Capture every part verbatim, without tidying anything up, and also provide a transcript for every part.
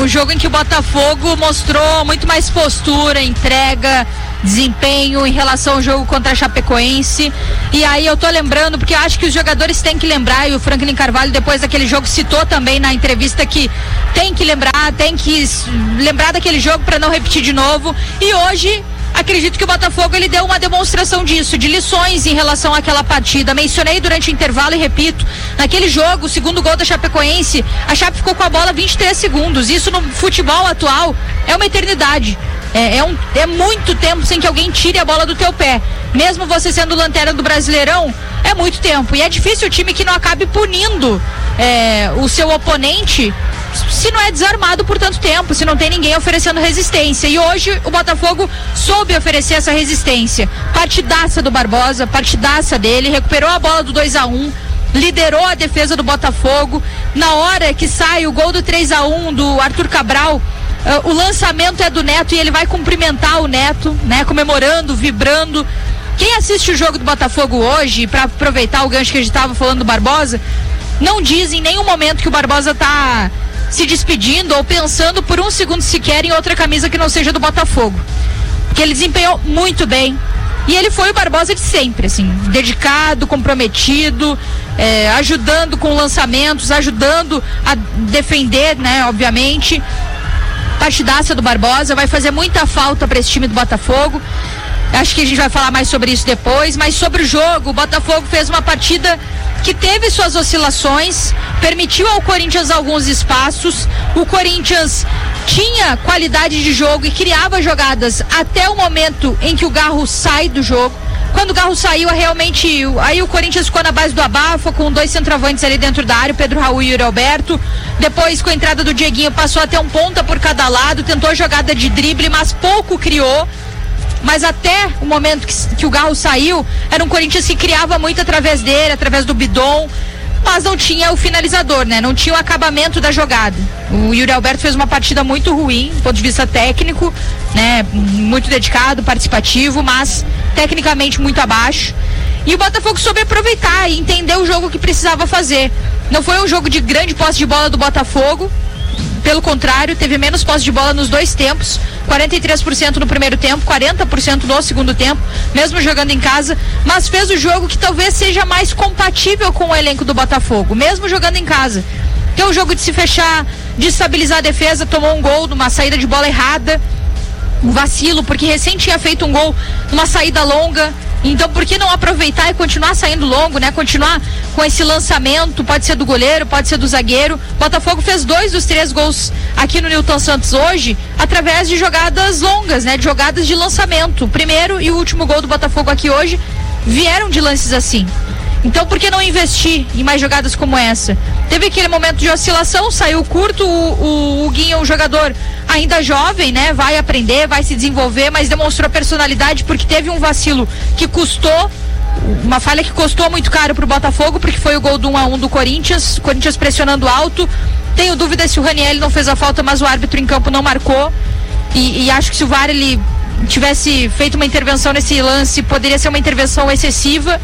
Um jogo em que o Botafogo mostrou muito mais postura, entrega, desempenho em relação ao jogo contra a Chapecoense. E aí eu tô lembrando, porque eu acho que os jogadores têm que lembrar, e o Franklin Carvalho depois daquele jogo citou também na entrevista que tem que lembrar, tem que lembrar daquele jogo para não repetir de novo. E hoje acredito que o Botafogo ele deu uma demonstração disso, de lições em relação àquela partida. Mencionei durante o intervalo e repito, naquele jogo, o segundo gol da Chapecoense, a Chape ficou com a bola vinte e três segundos. Isso no futebol atual é uma eternidade. É, é, um, é muito tempo sem que alguém tire a bola do teu pé. Mesmo você sendo lanterna do Brasileirão, é muito tempo. E é difícil o time que não acabe punindo é, o seu oponente se não é desarmado por tanto tempo, se não tem ninguém oferecendo resistência. E hoje o Botafogo soube oferecer essa resistência. Partidaça do Barbosa, partidaça dele, recuperou a bola do dois a um, liderou a defesa do Botafogo. Na hora que sai o gol do três a um do Arthur Cabral, uh, o lançamento é do Neto e ele vai cumprimentar o Neto, né, comemorando, vibrando. Quem assiste o jogo do Botafogo hoje, para aproveitar o gancho que a gente estava falando do Barbosa, não diz em nenhum momento que o Barbosa tá se despedindo ou pensando por um segundo sequer em outra camisa que não seja do Botafogo, porque ele desempenhou muito bem e ele foi o Barbosa de sempre, assim, dedicado, comprometido, é, ajudando com lançamentos, ajudando a defender, né, obviamente. Partidaça do Barbosa, vai fazer muita falta para esse time do Botafogo. Acho que a gente vai falar mais sobre isso depois, mas sobre o jogo, o Botafogo fez uma partida que teve suas oscilações, permitiu ao Corinthians alguns espaços. O Corinthians tinha qualidade de jogo e criava jogadas até o momento em que o Garro sai do jogo. Quando o Garro saiu, realmente, aí o Corinthians ficou na base do abafa, com dois centroavantes ali dentro da área, o Pedro Raul e o Yuri Alberto. Depois, com a entrada do Dieguinho, passou a ter um ponta por cada lado, tentou jogada de drible, mas pouco criou. Mas até o momento que, que o Garro saiu, era um Corinthians que criava muito através dele, através do Bidon, mas não tinha o finalizador, né? Não tinha o acabamento da jogada. O Yuri Alberto fez uma partida muito ruim, do ponto de vista técnico, né? Muito dedicado, participativo, mas tecnicamente muito abaixo. E o Botafogo soube aproveitar e entender o jogo que precisava fazer. Não foi um jogo de grande posse de bola do Botafogo, pelo contrário, teve menos posse de bola nos dois tempos, quarenta e três por cento no primeiro tempo, quarenta por cento no segundo tempo, mesmo jogando em casa, mas fez o jogo que talvez seja mais compatível com o elenco do Botafogo, mesmo jogando em casa. Que é um jogo de se fechar, de estabilizar a defesa, tomou um gol numa saída de bola errada, um vacilo, porque recém tinha feito um gol numa saída longa. Então por que não aproveitar e continuar saindo longo, né? Continuar com esse lançamento, pode ser do goleiro, pode ser do zagueiro. Botafogo fez dois dos três gols aqui no Newton Santos hoje, através de jogadas longas, né? De jogadas de lançamento. O primeiro e o último gol do Botafogo aqui hoje vieram de lances assim. Então por que não investir em mais jogadas como essa? Teve aquele momento de oscilação, saiu curto, o, o, o Guinho, um jogador ainda jovem, né? Vai aprender, vai se desenvolver, mas demonstrou personalidade porque teve um vacilo que custou, uma falha que custou muito caro pro Botafogo, porque foi o gol do um a um do Corinthians, Corinthians pressionando alto. Tenho dúvida se o Raniel não fez a falta, mas o árbitro em campo não marcou. E, e acho que se o V A R ele tivesse feito uma intervenção nesse lance, poderia ser uma intervenção excessiva.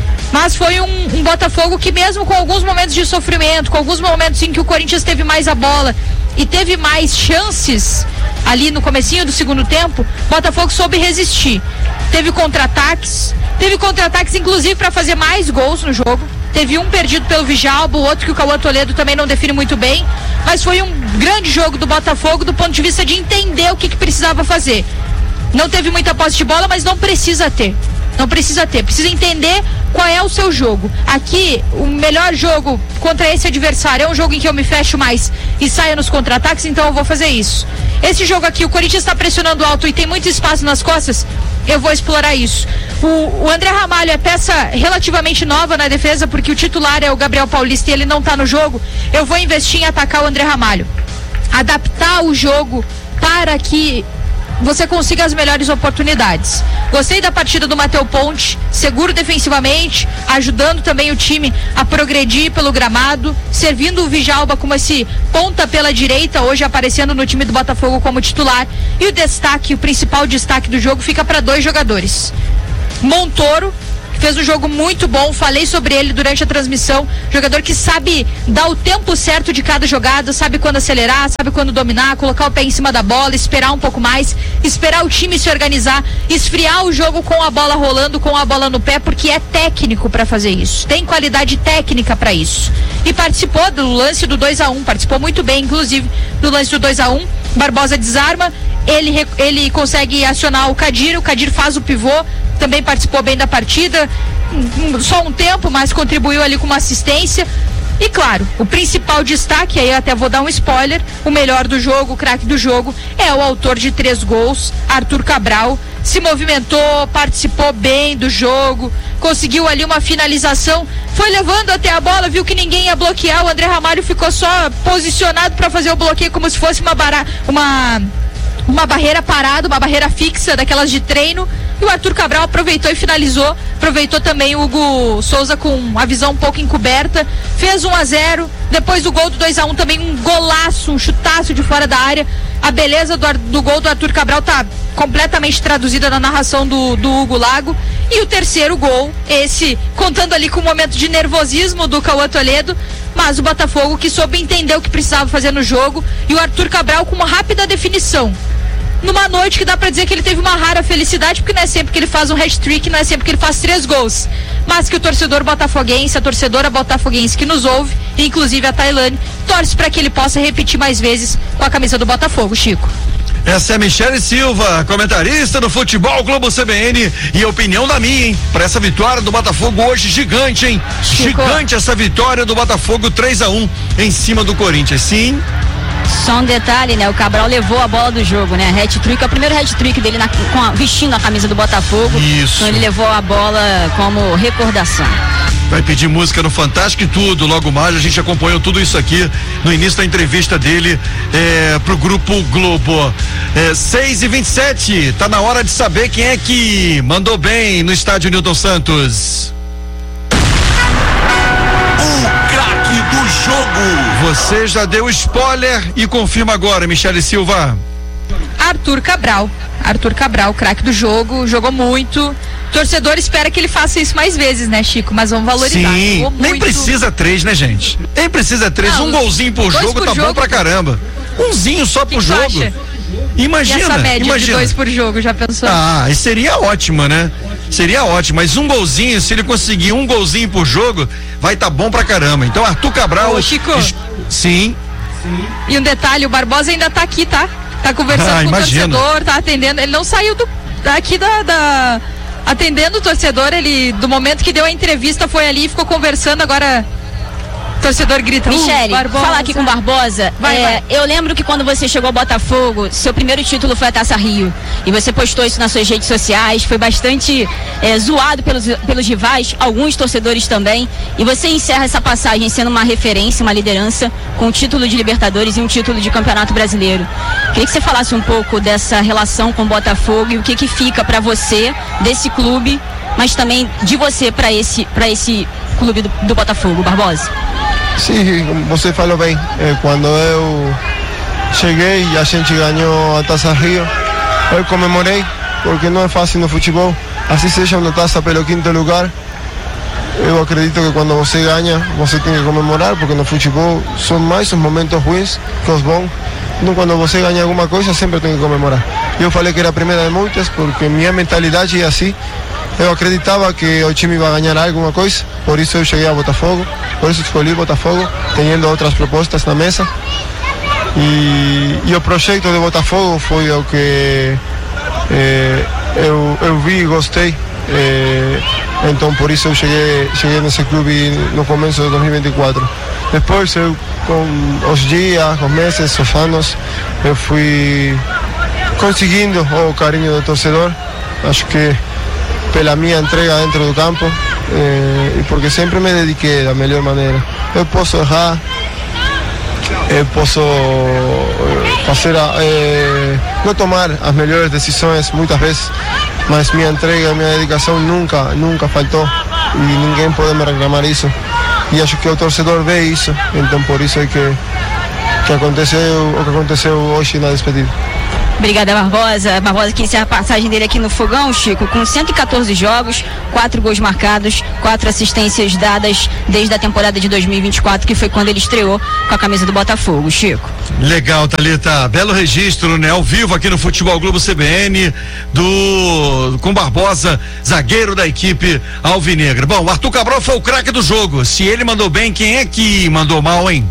Mas foi um, um Botafogo que, mesmo com alguns momentos de sofrimento, com alguns momentos em que o Corinthians teve mais a bola e teve mais chances ali no comecinho do segundo tempo, Botafogo soube resistir. Teve contra-ataques, teve contra-ataques inclusive para fazer mais gols no jogo. Teve um perdido pelo Vijalbo, o outro que o Cauã Toledo também não define muito bem, mas foi um grande jogo do Botafogo do ponto de vista de entender o que, que precisava fazer. Não teve muita posse de bola, mas não precisa ter. Não precisa ter, precisa entender qual é o seu jogo. Aqui, o melhor jogo contra esse adversário é um jogo em que eu me fecho mais e saio nos contra-ataques, então eu vou fazer isso. Esse jogo aqui, o Corinthians está pressionando alto e tem muito espaço nas costas, eu vou explorar isso. O, o André Ramalho é peça relativamente nova na defesa, porque o titular é o Gabriel Paulista e ele não está no jogo. Eu vou investir em atacar o André Ramalho. Adaptar o jogo para que você consiga as melhores oportunidades. Gostei da partida do Matheus Ponte, seguro defensivamente, ajudando também o time a progredir pelo gramado, servindo o Vijalba como esse ponta pela direita, hoje aparecendo no time do Botafogo como titular. E o destaque, o principal destaque do jogo fica para dois jogadores. Montoro, fez um jogo muito bom, falei sobre ele durante a transmissão, jogador que sabe dar o tempo certo de cada jogada, sabe quando acelerar, sabe quando dominar, colocar o pé em cima da bola, esperar um pouco mais, esperar o time se organizar, esfriar o jogo com a bola rolando, com a bola no pé, porque é técnico para fazer isso, tem qualidade técnica para isso, e participou do lance do dois a um, participou muito bem, inclusive, do lance do dois a um, Barbosa desarma, ele, ele consegue acionar o Kadir, o Kadir faz o pivô, também participou bem da partida, só um tempo, mas contribuiu ali com uma assistência. E claro, o principal destaque, aí até vou dar um spoiler, o melhor do jogo, o craque do jogo, é o autor de três gols, Arthur Cabral. Se movimentou, participou bem do jogo, conseguiu ali uma finalização, foi levando até a bola, viu que ninguém ia bloquear, o André Ramalho ficou só posicionado para fazer o bloqueio como se fosse uma bara, uma uma barreira parada, uma barreira fixa daquelas de treino, e o Arthur Cabral aproveitou e finalizou, aproveitou também o Hugo Souza com a visão um pouco encoberta, fez um a zero, depois do gol do dois a um também um golaço, um chutaço de fora da área. A beleza do, do gol do Arthur Cabral tá completamente traduzida na narração do, do Hugo Lago. E o terceiro gol, esse contando ali com o momento de nervosismo do Cauã Toledo, mas o Botafogo que soube entender o que precisava fazer no jogo, e o Arthur Cabral com uma rápida definição numa noite que dá pra dizer que ele teve uma rara felicidade, porque não é sempre que ele faz um hat-trick, não é sempre que ele faz três gols, mas que o torcedor botafoguense, a torcedora botafoguense que nos ouve, inclusive a Tailane, torce para que ele possa repetir mais vezes com a camisa do Botafogo. Chico. Essa é Michele Silva, comentarista do Futebol Globo C B N, e a opinião da minha, hein? Para essa vitória do Botafogo hoje, gigante, hein? Chico. Gigante essa vitória do Botafogo, três a um em cima do Corinthians, sim. Só um detalhe, né? O Cabral levou a bola do jogo, né? Hat-trick, é o primeiro hat-trick dele na, com a, vestindo a camisa do Botafogo. Isso. Então ele levou a bola como recordação. Vai pedir música no Fantástico e tudo, logo mais a gente acompanhou tudo isso aqui no início da entrevista dele é, pro Grupo Globo. É, seis e vinte e sete, tá na hora de saber quem é que mandou bem no estádio Newton Santos. O craque do jogo. Você já deu spoiler e confirma agora, Michele Silva. Arthur Cabral. Arthur Cabral, craque do jogo, jogou muito. Torcedor espera que ele faça isso mais vezes, né, Chico? Mas vamos valorizar. Sim, nem precisa três, né, gente? Nem precisa três. Não, um golzinho por jogo por tá jogo. Bom pra caramba. Umzinho só que por que jogo. Acha? Imagina. E essa média imagina. De dois por jogo, já pensou? Ah, seria ótimo, né? Seria ótimo, mas um golzinho, se ele conseguir um golzinho por jogo, vai tá bom pra caramba. Então, Arthur Cabral. Ô, Chico. Es... Sim. Sim. E um detalhe, o Barbosa ainda tá aqui, tá? Tá conversando ah, com imagina. O torcedor, tá atendendo. Ele não saiu do, daqui da, da. Atendendo o torcedor, ele, do momento que deu a entrevista, foi ali e ficou conversando. Agora, o torcedor grita. Michele, uh, falar aqui com o Barbosa. Vai, é, vai. Eu lembro que quando você chegou ao Botafogo, seu primeiro título foi a Taça Rio. E você postou isso nas suas redes sociais. Foi bastante é, zoado pelos, pelos rivais, alguns torcedores também. E você encerra essa passagem sendo uma referência, uma liderança, com um título de Libertadores e um título de Campeonato Brasileiro. Queria que você falasse um pouco dessa relação com o Botafogo e o que que fica para você desse clube, mas também de você para esse, para esse clube do, do Botafogo, Barbosa. Sim, você falou bem. É, quando eu cheguei e a gente ganhou a Taça Rio, eu comemorei, porque não é fácil no futebol. Assim seja uma taça pelo quinto lugar, eu acredito que quando você ganha, você tem que comemorar, porque no futebol são mais os momentos ruins que os bons. Então, quando você ganha alguma coisa, sempre tem que comemorar. Eu falei que era a primeira de muitas, porque minha mentalidade é assim. Eu acreditava que o time ia ganhar alguma coisa, por isso eu cheguei ao Botafogo, por isso escolhi o Botafogo, tendo outras propostas na mesa. E, e o projeto do Botafogo foi o que eh, eu, eu vi e gostei. Eh, então por isso eu cheguei, cheguei nesse clube no começo de dois mil e vinte e quatro. Depois eu, com os dias, os meses, os anos, eu fui conseguindo o carinho do torcedor. Acho que pela minha entrega dentro do campo eh, e porque sempre me dediquei da melhor maneira. Eu posso errar, eu posso fazer, eh, não tomar as melhores decisões muitas vezes, mas minha entrega, minha dedicação nunca, nunca faltou e ninguém pode me reclamar isso. E acho que o torcedor vê isso, então por isso é que, que aconteceu o que aconteceu hoje na despedida. Obrigada, Barbosa. Barbosa que encerra a passagem dele aqui no Fogão, Chico, com cento e quatorze jogos, quatro gols marcados, quatro assistências dadas desde a temporada de dois mil e vinte e quatro, que foi quando ele estreou com a camisa do Botafogo, Chico. Legal, Thalita. Belo registro, né? Ao vivo aqui no Futebol Globo C B N, do com Barbosa, zagueiro da equipe alvinegra. Bom, o Arthur Cabral foi o craque do jogo. Se ele mandou bem, quem é que mandou mal, hein?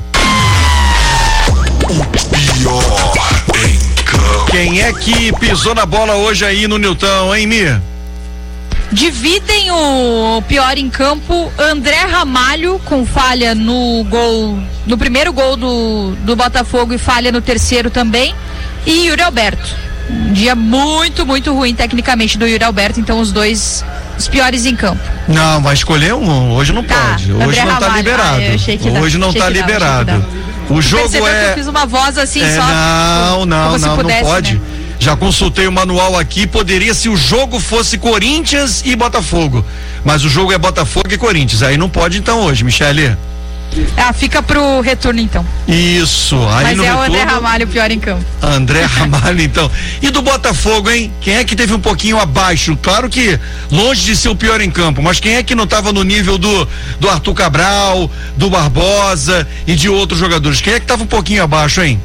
O pior em campo. Quem é que pisou na bola hoje aí no Nilton, hein, Mia? Dividem o pior em campo André Ramalho, com falha no gol, no primeiro gol do, do Botafogo e falha no terceiro também, e Yuri Alberto. Um dia muito, muito ruim tecnicamente do Yuri Alberto, então os dois os piores em campo. Não, mas escolher um, hoje não tá, pode, hoje André não Ramalho. Tá liberado. Ah, hoje não tá liberado. O jogo é. Que eu fiz uma voz assim é, só. Não, não, não, pudesse, não pode. Né? Já consultei o manual aqui, poderia se o jogo fosse Corinthians e Botafogo, mas o jogo é Botafogo e Corinthians, aí não pode então hoje, Michele. Ah, fica pro retorno então. Isso, aí mas no é retorno, o André Ramalho pior em campo. André Ramalho então. E do Botafogo, hein? Quem é que teve um pouquinho abaixo? Claro que longe de ser o pior em campo, mas quem é que não estava no nível do do Arthur Cabral, do Barbosa e de outros jogadores? Quem é que estava um pouquinho abaixo, hein?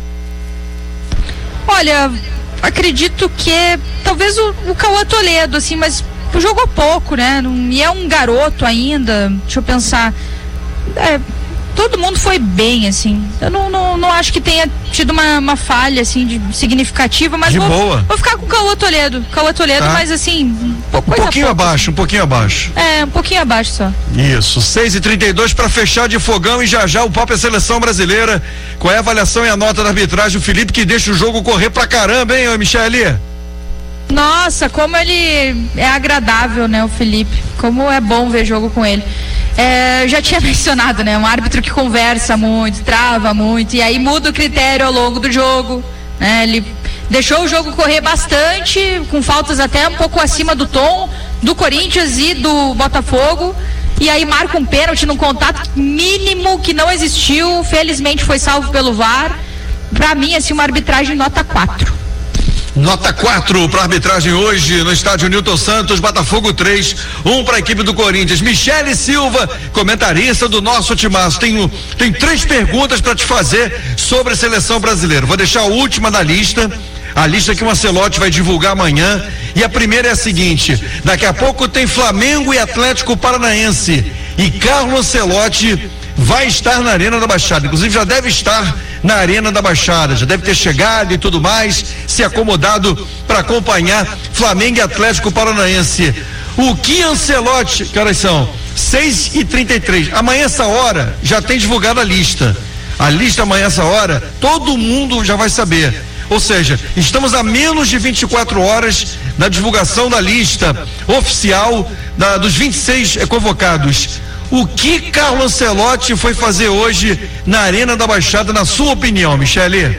Olha, acredito que talvez o, o Cauã Toledo, assim, mas jogou pouco, né? Não, e é um garoto ainda, deixa eu pensar. É, todo mundo foi bem, assim. Eu não, não, não acho que tenha tido uma, uma falha, assim, de, significativa, mas de vou, boa. vou ficar com o Cauã Toledo. Cauã Toledo, tá. Mas assim, um, um pouquinho pouco, abaixo, assim. um pouquinho abaixo. É, um pouquinho abaixo só. Isso, seis e trinta e dois para fechar de fogão e já já o papo é seleção brasileira. Qual é a avaliação e a nota da arbitragem? O Felipe que deixa o jogo correr pra caramba, hein, ô Michele? Nossa, como ele é agradável, né, o Felipe. Como é bom ver jogo com ele. É, eu já tinha mencionado, né? Um árbitro que conversa muito, trava muito, e aí muda o critério ao longo do jogo, né? Ele deixou o jogo correr bastante, com faltas até um pouco acima do tom do Corinthians e do Botafogo, e aí marca um pênalti num contato mínimo que não existiu, felizmente foi salvo pelo V A R. Pra mim, assim, uma arbitragem nota quatro. Nota quatro para arbitragem hoje no estádio Nilton Santos, Botafogo três, um para a equipe do Corinthians. Michele Silva, comentarista do nosso timaço. Tenho, tem três perguntas para te fazer sobre a seleção brasileira. Vou deixar a última da lista, a lista que o Ancelotti vai divulgar amanhã. E a primeira é a seguinte: daqui a pouco tem Flamengo e Atlético Paranaense. E Carlo Ancelotti vai estar na Arena da Baixada, inclusive já deve estar na Arena da Baixada, já deve ter chegado e tudo mais, se acomodado para acompanhar Flamengo e Atlético Paranaense. O que Ancelotti, que horas são? seis e trinta e três, amanhã essa hora já tem divulgado a lista, a lista amanhã essa hora, todo mundo já vai saber, ou seja, estamos a menos de vinte e quatro horas da divulgação da lista oficial da, dos vinte e seis eh, convocados. O que Carlo Ancelotti foi fazer hoje na Arena da Baixada, na sua opinião, Michele?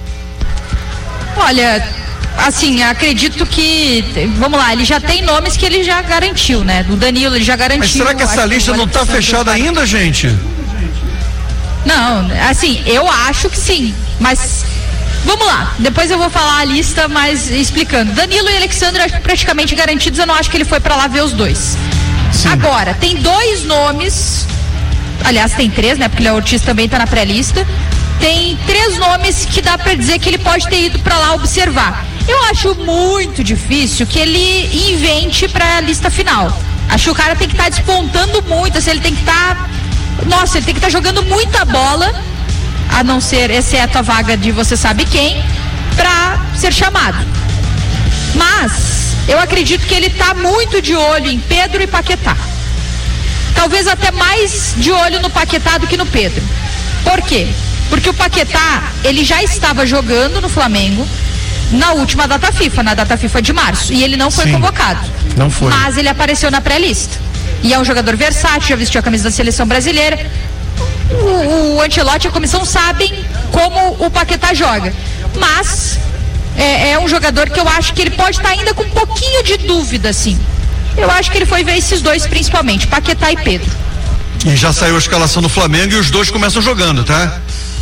Olha, assim, acredito que, vamos lá, ele já tem nomes que ele já garantiu, né? Do Danilo ele já garantiu. Mas será que essa lista não está fechada ainda, gente? Não, assim, eu acho que sim, mas vamos lá, depois eu vou falar a lista, mas explicando. Danilo e Alexandre praticamente garantidos, eu não acho que ele foi para lá ver os dois. Sim. Agora, tem dois nomes, aliás, tem três, né? Porque o Léo Ortiz também tá na pré-lista. Tem três nomes que dá pra dizer que ele pode ter ido pra lá observar. Eu acho muito difícil que ele invente pra lista final. Acho que o cara tem que estar tá despontando muito, assim, ele tem que estar. Tá, nossa, ele tem que estar tá jogando muita bola, a não ser, exceto a vaga de você sabe quem, pra ser chamado. Mas eu acredito que ele está muito de olho em Pedro e Paquetá. Talvez até mais de olho no Paquetá do que no Pedro. Por quê? Porque o Paquetá, ele já estava jogando no Flamengo na última data FIFA, na data FIFA de março, e ele não foi Sim, convocado. Não foi. Mas ele apareceu na pré-lista. E é um jogador versátil, já vestiu a camisa da seleção brasileira. O, o Ancelotti e a comissão sabem como o Paquetá joga. Mas É, é um jogador que eu acho que ele pode estar ainda com um pouquinho de dúvida, assim. Eu acho que ele foi ver esses dois principalmente, Paquetá e Pedro. E já saiu a escalação do Flamengo e os dois começam jogando, tá?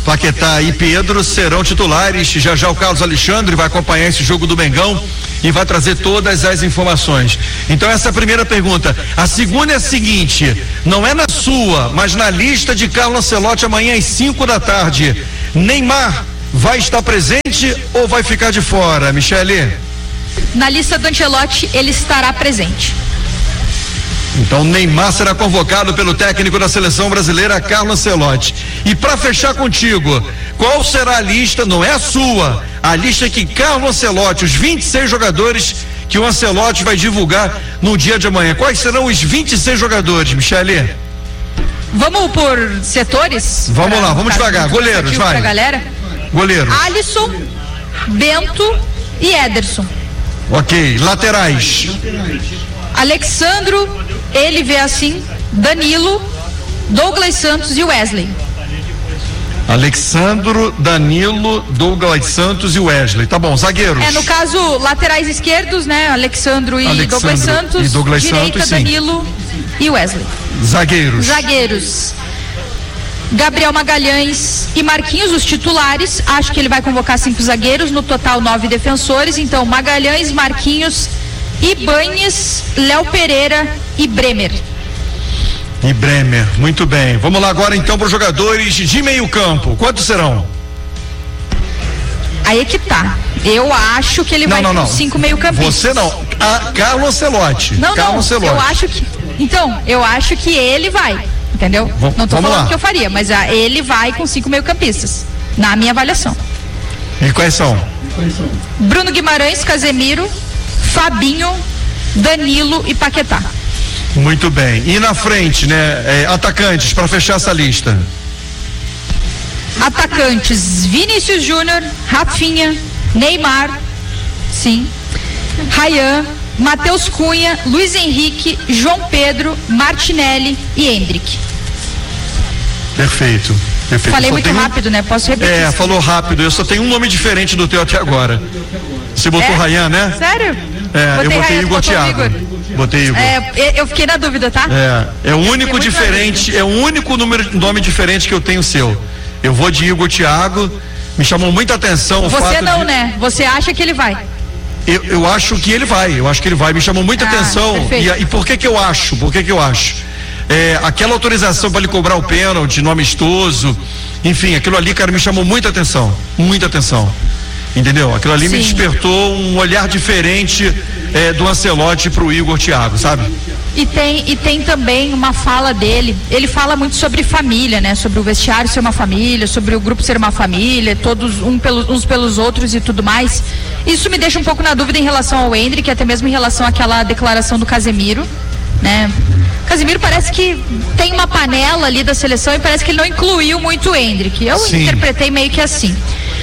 Paquetá e Pedro serão titulares. Já já o Carlos Alexandre vai acompanhar esse jogo do Mengão e vai trazer todas as informações. Então essa é a primeira pergunta. A segunda é a seguinte, não é na sua, mas na lista de Carlo Ancelotti amanhã às cinco da tarde. Neymar vai estar presente ou vai ficar de fora, Michele? Na lista do Ancelotti ele estará presente. Então Neymar será convocado pelo técnico da seleção brasileira, Carlo Ancelotti. E para fechar contigo, qual será a lista, não é a sua, a lista que Carlo Ancelotti, os vinte e seis jogadores que o Ancelotti vai divulgar no dia de amanhã. Quais serão os vinte e seis jogadores, Michele? Vamos por setores? Vamos lá, vamos devagar. Goleiros, vai. Pra galera. Goleiro. Alisson, Bento e Ederson. Ok, laterais. Alexandro, ele vê assim, Danilo, Douglas Santos e Wesley. Alexandro, Danilo, Douglas Santos e Wesley. Tá bom, zagueiros. É, no caso, laterais esquerdos, né? Alexandro e Alexandro Douglas Santos. E Douglas direita, Santos, Danilo e Wesley. Zagueiros. Zagueiros. Gabriel Magalhães e Marquinhos, os titulares. Acho que ele vai convocar cinco zagueiros, no total nove defensores. Então, Magalhães, Marquinhos, Ibañez, Léo Pereira e Bremer. E Bremer, muito bem. Vamos lá agora então para os jogadores de meio campo. Quantos serão? Aí que tá. Eu acho que ele não, vai não, com não. cinco meio campistas. Você não. A Carlo Ancelotti. Não, Carlo não. Ancelotti. Eu acho que. Então, eu acho que ele vai. Entendeu? V- não tô vamos falando lá. que eu faria, mas ah, ele vai com cinco meio campistas. Na minha avaliação. E quais são? Bruno Guimarães, Casemiro, Fabinho, Danilo e Paquetá. Muito bem. E na frente, né? É, atacantes, para fechar essa lista. Atacantes: Vinícius Júnior, Rafinha, Neymar, sim, Ryan, Matheus Cunha, Luiz Henrique, João Pedro, Martinelli e Endrick. Perfeito. Perfeito. Falei Só muito tem um- rápido, né? Posso repetir? É, falou rápido. Eu só tenho um nome diferente do teu até agora. Você botou É? Ryan, né? Sério? É, eu botei Ryan, tu Igor botou Thiago. Igor. Botei Igor. É, eu fiquei na dúvida, tá? É, é o único muito diferente, é o único número, nome diferente que eu tenho seu. Eu vou de Igor Thiago, me chamou muita atenção o Você fato não, de, né? Você acha que ele vai? eu, eu acho que ele vai, eu acho que ele vai, me chamou muita Ah, atenção. perfeito. E, e por que que eu acho? Por que que eu acho? É, aquela autorização para ele cobrar o pênalti no amistoso, enfim, aquilo ali, cara, me chamou muita atenção, muita atenção. Entendeu? Aquilo ali me Sim. despertou um olhar diferente é, do Ancelotti pro Igor Thiago, sabe? E tem, e tem também uma fala dele, ele fala muito sobre família, né? Sobre o vestiário ser uma família, sobre o grupo ser uma família, todos um pelos, uns pelos outros e tudo mais. Isso me deixa um pouco na dúvida em relação ao Endrick, até mesmo em relação àquela declaração do Casemiro, né? Casemiro parece que tem uma panela ali da seleção e parece que ele não incluiu muito o Endrick. Eu Sim. interpretei meio que assim.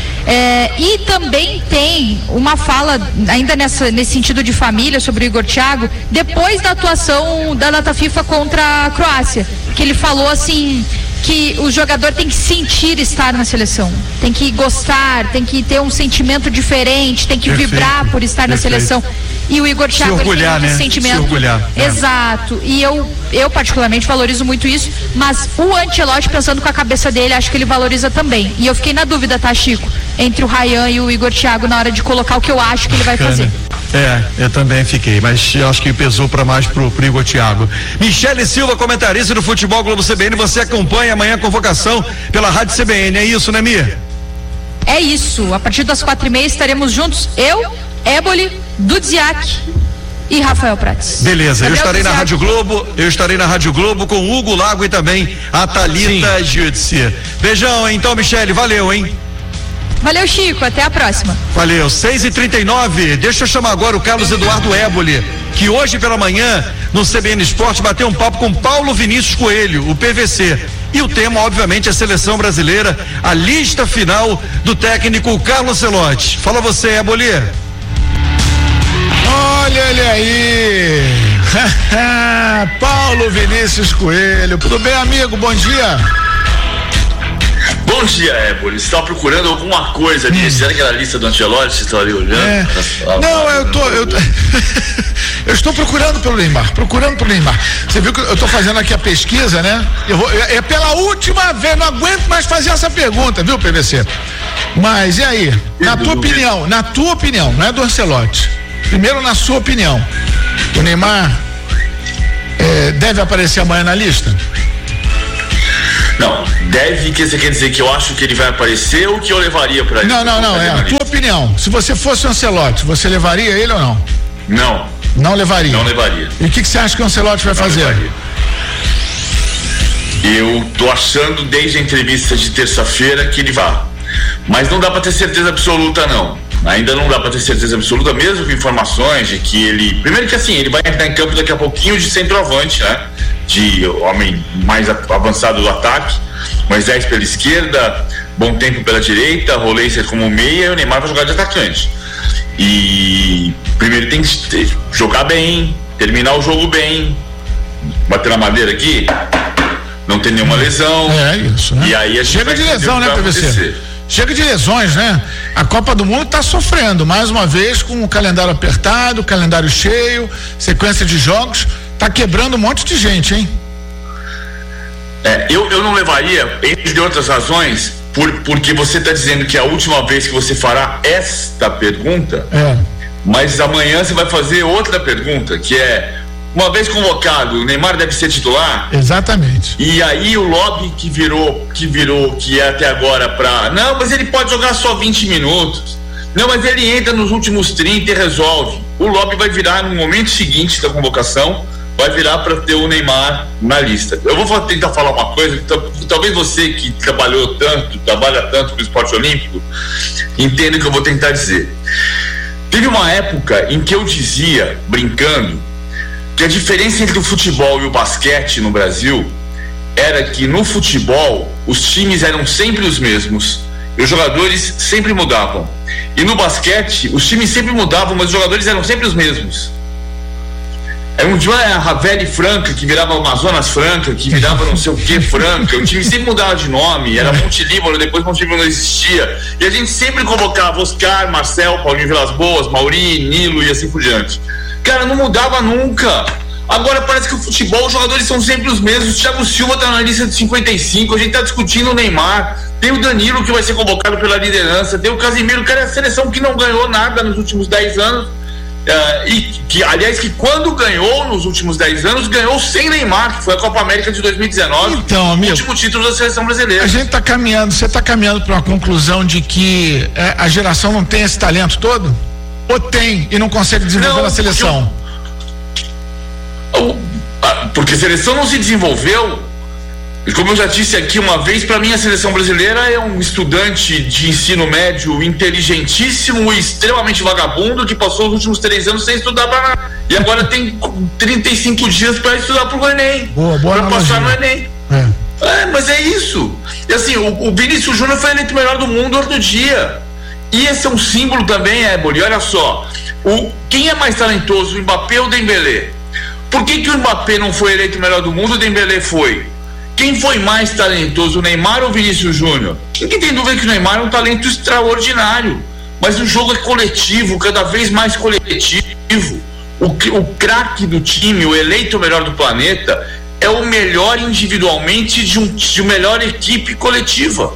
É, e também tem uma fala, ainda nessa, nesse sentido de família, sobre o Igor Thiago, depois da atuação da data FIFA contra a Croácia, que ele falou assim, que o jogador tem que sentir estar na seleção, tem que gostar, tem que ter um sentimento diferente, tem que Perfeito. vibrar por estar na Perfeito. seleção. E o Igor Thiago ele orgulhar, tem esse né? sentimento. Se orgulhar, é. Exato. E eu, eu particularmente valorizo muito isso, mas o Ancelotti, pensando com a cabeça dele, acho que ele valoriza também. E eu fiquei na dúvida, tá, Chico? Entre o Ryan e o Igor Thiago na hora de colocar o que eu acho que ele vai fazer. É, eu também fiquei, mas eu acho que pesou para mais pro, pro Igor Thiago. Michele Silva, comentarista do Futebol Globo C B N, você acompanha amanhã a convocação pela Rádio C B N, é isso, né, Mir? É isso, a partir das quatro e meia estaremos juntos, eu, Éboli, Dudziak e Rafael Prates. Beleza, eu Gabriel estarei na Dudziak. Rádio Globo, eu estarei na Rádio Globo com o Hugo Lago e também a Thalita Jutsi. Beijão, então, Michele, valeu, hein? Valeu, Chico, até a próxima. Valeu, seis e trinta e nove. Deixa eu chamar agora o Carlos Eduardo Éboli, que hoje pela manhã no C B N Esporte bateu um papo com Paulo Vinícius Coelho, o P V C. E o tema, obviamente, é a seleção brasileira, a lista final do técnico Carlo Ancelotti. Fala você, Éboli. Olha ele aí. Paulo Vinícius Coelho. Tudo bem, amigo? Bom dia. Bom dia, Éboli. Você estava procurando alguma coisa ali? Hum. Será que era a lista do Ancelotti? Você estava ali olhando? É. Não, eu tô. Eu, eu estou procurando pelo Neymar. Procurando pelo Neymar. Você viu que eu estou fazendo aqui a pesquisa, né? Eu vou, é pela última vez, não aguento mais fazer essa pergunta, viu, P V C? Mas e aí? Na tua opinião, na tua opinião, não é do Ancelotti. Primeiro, na sua opinião, o Neymar é, deve aparecer amanhã na lista? Não, deve, que você quer dizer que eu acho que ele vai aparecer ou que eu levaria pra ele? Não, não, não, é a tua opinião. Se você fosse o Ancelotti, você levaria ele ou não? Não. Não levaria? Não levaria. E o que, que você acha que o Ancelotti vai não fazer? Levaria. Eu tô achando desde a entrevista de terça-feira que ele vai. Mas não dá pra ter certeza absoluta, não. Ainda não dá pra ter certeza absoluta, mesmo com informações de que ele... Primeiro que assim, ele vai entrar em campo daqui a pouquinho de centroavante, né? De homem mais avançado do ataque, Moisés pela esquerda, Bom Tempo pela direita, Roleiser como meia e o Neymar vai jogar de atacante. E primeiro tem que ter, jogar bem, terminar o jogo bem, bater na madeira aqui, não ter nenhuma lesão. É isso, né? E aí a gente chega de lesão, né, P V C? Chega de lesões, né? A Copa do Mundo está sofrendo, mais uma vez, com o calendário apertado, calendário cheio, sequência de jogos, tá quebrando um monte de gente, hein? É, eu, eu não levaria, entre outras razões, por, porque você está dizendo que é a última vez que você fará esta pergunta, é. Mas amanhã você vai fazer outra pergunta, que é, uma vez convocado, o Neymar deve ser titular? Exatamente. E aí o lobby que virou, que virou, que é até agora pra, não, mas ele pode jogar só vinte minutos, não, mas ele entra nos últimos trinta e resolve. O lobby vai virar no momento seguinte da convocação, vai virar para ter o Neymar na lista. Eu vou tentar falar uma coisa, talvez você que trabalhou tanto, trabalha tanto com o esporte olímpico, entenda o que eu vou tentar dizer. Teve uma época em que eu dizia, brincando, que a diferença entre o futebol e o basquete no Brasil era que no futebol os times eram sempre os mesmos e os jogadores sempre mudavam. E no basquete os times sempre mudavam, mas os jogadores eram sempre os mesmos. Era um dia a Ravelli Franca, que virava Amazonas Franca, que virava não sei o que Franca. O time sempre mudava de nome, era Monte Líbano, depois Monte Líbano não existia. E a gente sempre convocava Oscar, Marcel, Paulinho Vilas Boas, Mauri, Nilo e assim por diante. Cara, não mudava nunca. Agora parece que o futebol, os jogadores são sempre os mesmos. O Thiago Silva tá na lista de cinquenta e cinco, a gente tá discutindo o Neymar, tem o Danilo que vai ser convocado pela liderança, tem o Casimiro, cara, é a seleção que não ganhou nada nos últimos dez anos. Uh, e que, aliás, que quando ganhou nos últimos dez anos, ganhou sem Neymar, que foi a Copa América de dois mil e dezenove, então, amigo, o último título da seleção brasileira. A gente está caminhando, você está caminhando para uma conclusão de que é, a geração não tem esse talento todo? Ou tem e não consegue desenvolver não, na seleção? Porque, eu, porque a seleção não se desenvolveu. E como eu já disse aqui uma vez, para mim a seleção brasileira é um estudante de ensino médio inteligentíssimo e extremamente vagabundo que passou os últimos três anos sem estudar para nada. E agora tem trinta e cinco dias para estudar pro Enem. Boa, boa para passar no Enem. É. É, mas é isso. E assim, o, o Vinícius Júnior foi eleito o melhor do mundo outro dia. E esse é um símbolo também, Éboli. Olha só. O, quem é mais talentoso, o Mbappé ou o Dembélé? Por que, que o Mbappé não foi eleito o melhor do mundo e o Dembélé foi? Quem foi mais talentoso, o Neymar ou o Vinícius Júnior? Ninguém tem dúvida que o Neymar é um talento extraordinário, mas o jogo é coletivo, cada vez mais coletivo. O, o craque do time, o eleito melhor do planeta, é o melhor individualmente de, um, de uma melhor equipe coletiva.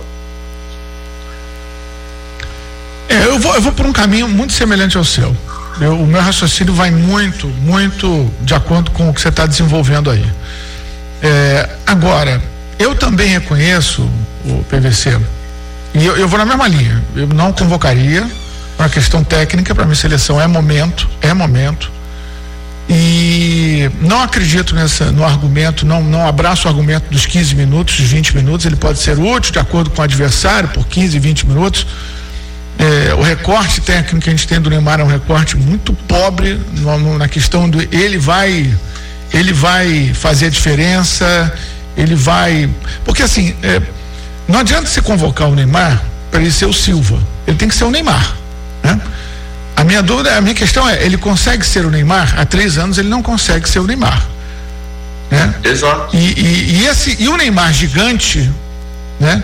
É, eu vou, eu vou por um caminho muito semelhante ao seu. Eu, o meu raciocínio vai muito, muito de acordo com o que você está desenvolvendo aí. É, agora, eu também reconheço, o P V C, e eu, eu vou na mesma linha, eu não convocaria, uma questão técnica, para minha seleção é momento, é momento, e não acredito nessa, no argumento, não, não abraço o argumento dos quinze minutos, dos vinte minutos, ele pode ser útil de acordo com o adversário, por quinze, vinte minutos. É, o recorte técnico que a gente tem do Neymar é um recorte muito pobre no, no, na questão do ele vai ele vai fazer a diferença, ele vai, porque assim, é, não adianta você convocar o Neymar para ele ser o Silva, ele tem que ser o Neymar, né? A minha dúvida, a minha questão é, ele consegue ser o Neymar? Há três anos ele não consegue ser o Neymar, né? Exato. E, e, e, esse, e o Neymar gigante, né?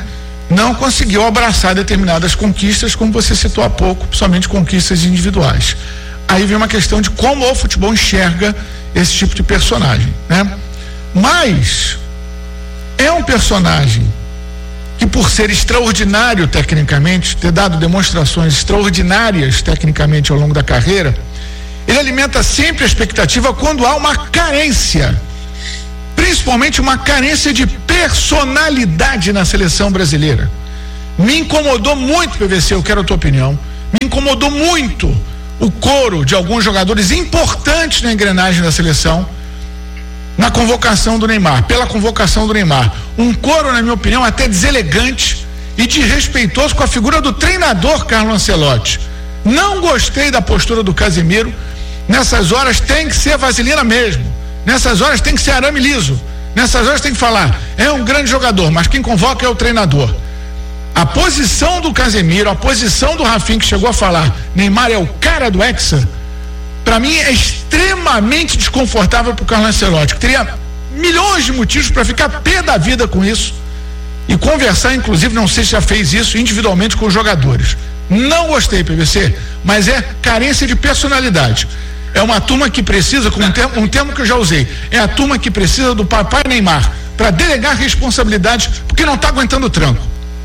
não conseguiu abraçar determinadas conquistas, como você citou há pouco, principalmente conquistas individuais. Aí vem uma questão de como o futebol enxerga esse tipo de personagem, né? Mas é um personagem que, por ser extraordinário tecnicamente, ter dado demonstrações extraordinárias tecnicamente ao longo da carreira, ele alimenta sempre a expectativa quando há uma carência, principalmente uma carência de personalidade na seleção brasileira. Me incomodou muito, P V C, eu quero a tua opinião, me incomodou muito o coro de alguns jogadores importantes na engrenagem da seleção, na convocação do Neymar, pela convocação do Neymar. Um coro, na minha opinião, até deselegante e desrespeitoso com a figura do treinador Carlo Ancelotti. Não gostei da postura do Casemiro. Nessas horas tem que ser vaselina mesmo. Nessas horas tem que ser arame liso. Nessas horas tem que falar, é um grande jogador, mas quem convoca é o treinador. A posição do Casemiro, a posição do Rafinha, que chegou a falar, Neymar é o cara do Hexa, para mim é extremamente desconfortável para o Carlo Ancelotti, que teria milhões de motivos para ficar pé da vida com isso e conversar, inclusive, não sei se já fez isso individualmente com os jogadores. Não gostei, P V C, mas é carência de personalidade. É uma turma que precisa, com um termo, um termo que eu já usei, é a turma que precisa do papai Neymar para delegar responsabilidades, porque não está aguentando o tranco.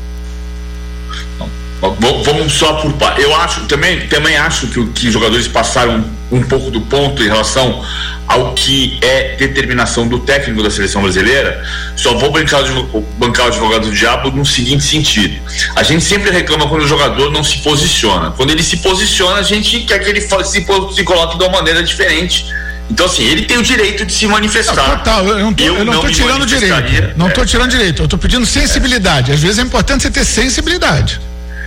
Vamos só por parte. Eu acho, também, também acho que, que os jogadores passaram um pouco do ponto em relação ao que é determinação do técnico da seleção brasileira. Só vou bancar o, bancar o advogado do diabo no seguinte sentido: a gente sempre reclama quando o jogador não se posiciona. Quando ele se posiciona, a gente quer que ele se, se coloque de uma maneira diferente. Então, assim, ele tem o direito de se manifestar. Não, total, eu não tô, eu eu não tô tirando direito. Não estou é, tirando direito, eu estou pedindo sensibilidade. É. Às vezes é importante você ter sensibilidade.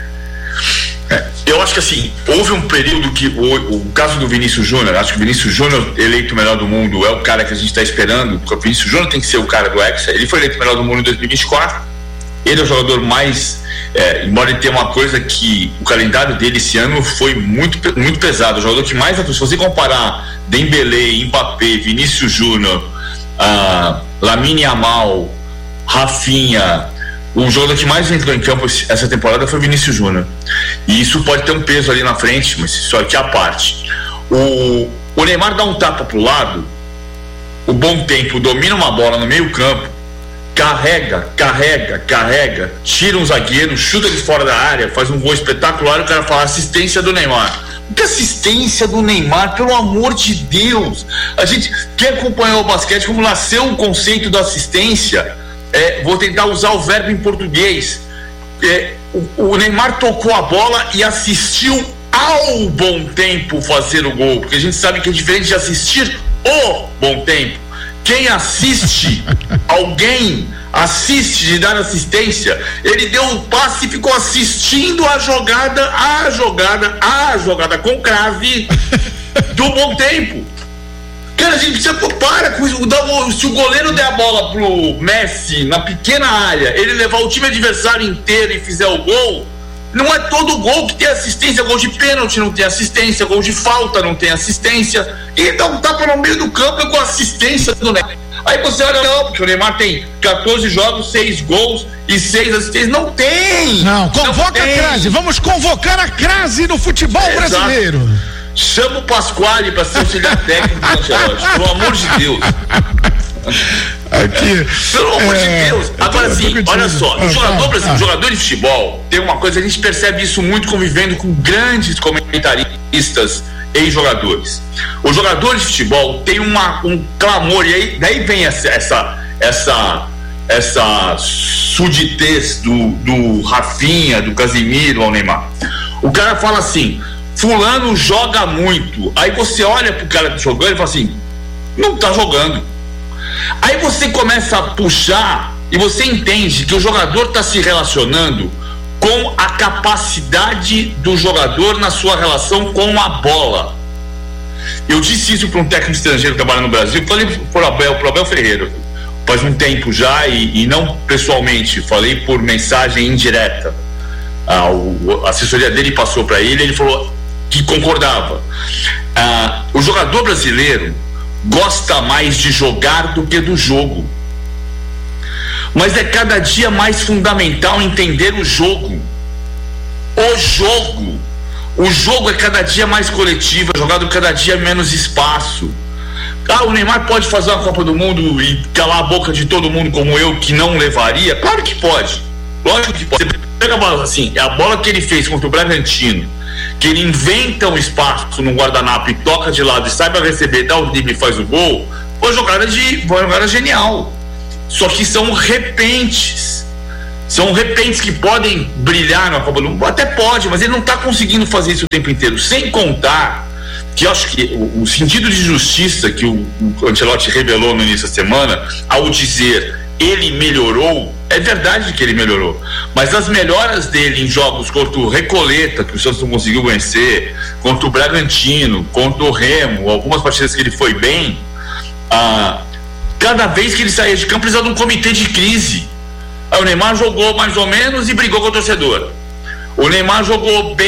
É, eu acho que assim, houve um período que o, o caso do Vinícius Júnior, acho que o Vinícius Júnior, eleito o melhor do mundo, é o cara que a gente está esperando, porque o Vinícius Júnior tem que ser o cara do Hexa. Ele foi eleito o melhor do mundo em dois mil e vinte e quatro, ele é o jogador mais, é, embora ele tenha uma coisa que o calendário dele esse ano foi muito, muito pesado, o jogador que mais, se você comparar Dembélé, Mbappé, Vinícius Júnior, uh, Lamine Yamal, Rafinha, o jogador que mais entrou em campo essa temporada foi o Vinícius Júnior. E isso pode ter um peso ali na frente, mas isso aqui é a parte. O, o Neymar dá um tapa pro lado, o Bom Tempo domina uma bola no meio campo, carrega, carrega, carrega, tira um zagueiro, chuta de fora da área, faz um gol espetacular e o cara fala assistência do Neymar. Que assistência do Neymar, pelo amor de Deus! A gente, quem acompanhou o basquete, como nasceu o conceito da assistência, é, vou tentar usar o verbo em português. É, o, o Neymar tocou a bola e assistiu ao Bom Tempo fazer o gol, porque a gente sabe que é diferente de assistir o Bom Tempo. Quem assiste, alguém assiste de dar assistência, ele deu um passe e ficou assistindo a jogada, a jogada, a jogada com crave do Bom Tempo. Cara, a gente precisa, para com isso. Se o goleiro der a bola pro Messi na pequena área, ele levar o time adversário inteiro e fizer o gol, não é todo gol que tem assistência. Gol de pênalti não tem assistência, gol de falta não tem assistência, e dá um tapa no meio do campo com assistência do Neymar. Aí você olha, não, porque o Neymar tem catorze jogos, seis gols e seis assistências. Não tem! Não, convoca não a crase, vamos convocar a crase no futebol é, brasileiro. Exato. Chama o Pasquale para ser auxiliar técnico do Ancelotti, pelo amor de Deus. Aqui, pelo amor é, de Deus. Agora sim, olha só, o jogador, ah, ah. jogador de futebol tem uma coisa, a gente percebe isso muito convivendo com grandes comentaristas e jogadores. O jogador de futebol tem uma, um clamor, e aí daí vem essa essa essa, essa suditez do, do Rafinha, do Casemiro ao Neymar. O cara fala assim: fulano joga muito. Aí você olha pro cara jogando e fala assim: não tá jogando. Aí você começa a puxar e você entende que o jogador tá se relacionando com a capacidade do jogador na sua relação com a bola. Eu disse isso para um técnico estrangeiro que trabalha no Brasil, falei por Abel, por Abel Ferreira, faz um tempo já, e, e não pessoalmente, falei por mensagem indireta. Ah, o, a assessoria dele passou para ele, ele falou que concordava. Ah, o jogador brasileiro gosta mais de jogar do que do jogo. Mas é cada dia mais fundamental entender o jogo. O jogo. O jogo é cada dia mais coletivo, é jogado cada dia menos espaço. Ah, o Neymar pode fazer uma Copa do Mundo e calar a boca de todo mundo como eu, que não levaria? Claro que pode. Lógico que pode. Você pega a bola assim, a bola que ele fez contra o Bragantino, que ele inventa um espaço no guardanapo e toca de lado e sai para receber, dá o drible e faz o gol, foi jogada de, foi jogada genial. Só que são repentes. São repentes que podem brilhar na Copa do Mundo. Até pode, mas ele não está conseguindo fazer isso o tempo inteiro. Sem contar que eu acho que o, o sentido de justiça que o, o Ancelotti revelou no início da semana, ao dizer ele melhorou, é verdade que ele melhorou, mas as melhoras dele em jogos contra o Recoleta, que o Santos não conseguiu vencer, contra o Bragantino, contra o Remo, algumas partidas que ele foi bem, ah, cada vez que ele saía de campo precisava de um comitê de crise. Aí o Neymar jogou mais ou menos e brigou com o torcedor. O Neymar jogou bem